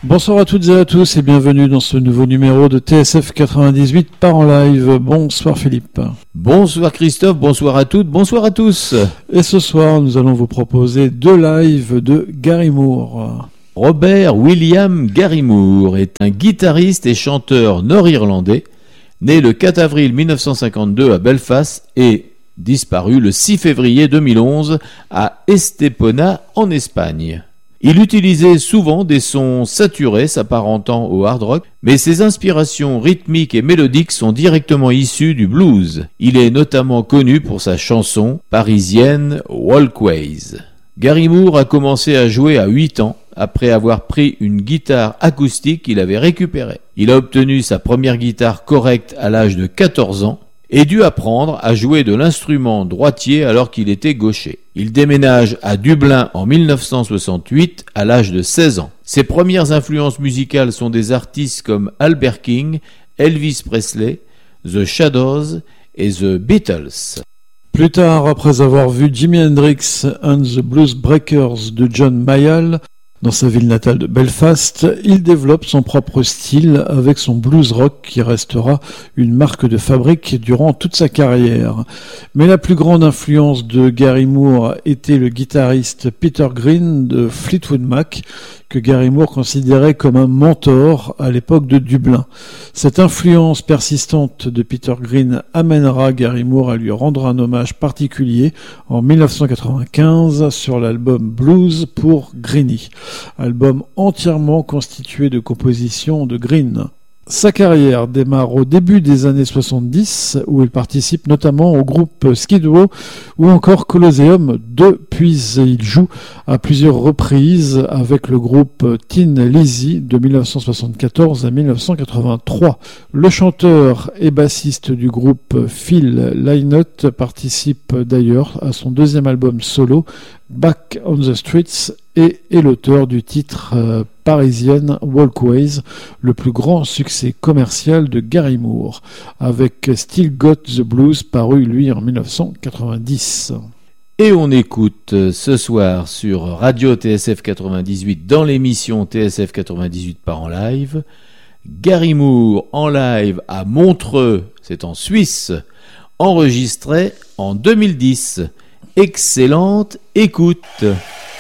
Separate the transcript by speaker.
Speaker 1: Bonsoir à toutes et à tous et bienvenue dans ce nouveau numéro de TSF 98 par en live. Bonsoir Philippe.
Speaker 2: Bonsoir Christophe, bonsoir à toutes, bonsoir à tous.
Speaker 1: Et ce soir, nous allons vous proposer deux lives de Gary Moore.
Speaker 2: Robert William Gary Moore est un guitariste et chanteur nord-irlandais, né le 4 avril 1952 à Belfast et disparu le 6 février 2011 à Estepona en Espagne. Il utilisait souvent des sons saturés s'apparentant au hard rock, mais ses inspirations rythmiques et mélodiques sont directement issues du blues. Il est notamment connu pour sa chanson parisienne Walkways. Gary Moore a commencé à jouer à 8 ans, après avoir pris une guitare acoustique qu'il avait récupérée. Il a obtenu sa première guitare correcte à l'âge de 14 ans, et dut apprendre à jouer de l'instrument droitier alors qu'il était gaucher. Il déménage à Dublin en 1968 à l'âge de 16 ans. Ses premières influences musicales sont des artistes comme Albert King, Elvis Presley, The Shadows et The Beatles.
Speaker 1: Plus tard, après avoir vu Jimi Hendrix and the Blues Breakers de John Mayall dans sa ville natale de Belfast, il développe son propre style avec son blues rock qui restera une marque de fabrique durant toute sa carrière. Mais la plus grande influence de Gary Moore était le guitariste Peter Green de Fleetwood Mac, que Gary Moore considérait comme un mentor à l'époque de Dublin. Cette influence persistante de Peter Green amènera Gary Moore à lui rendre un hommage particulier en 1995 sur l'album Blues pour Greenie, album entièrement constitué de compositions de Green. Sa carrière démarre au début des années 70, où il participe notamment au groupe Skid Row ou encore Colosseum 2, puis il joue à plusieurs reprises avec le groupe Tin Lizzy de 1974 à 1983. Le chanteur et bassiste du groupe Phil Lynott participe d'ailleurs à son deuxième album solo, Back on the Streets, et est l'auteur du titre parisienne Walkways, le plus grand succès commercial de Gary Moore, avec Still Got the Blues paru lui en 1990.
Speaker 2: Et on écoute ce soir sur Radio TSF 98 dans l'émission TSF 98 par en live, Gary Moore en live à Montreux, c'est en Suisse, enregistré en 2010. Excellente écoute.